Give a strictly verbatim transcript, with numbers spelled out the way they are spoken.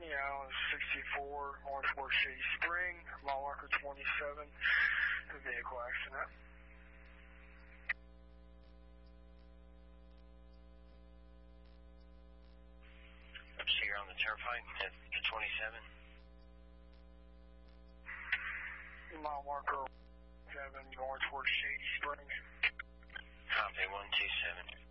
Yeah, on sixty-four, going towards Shady Spring, mile marker twenty-seven, the vehicle accident. So you're on the turnpike at twenty-seven? Mile marker seven, going towards Shady Spring. Copy, one two seven.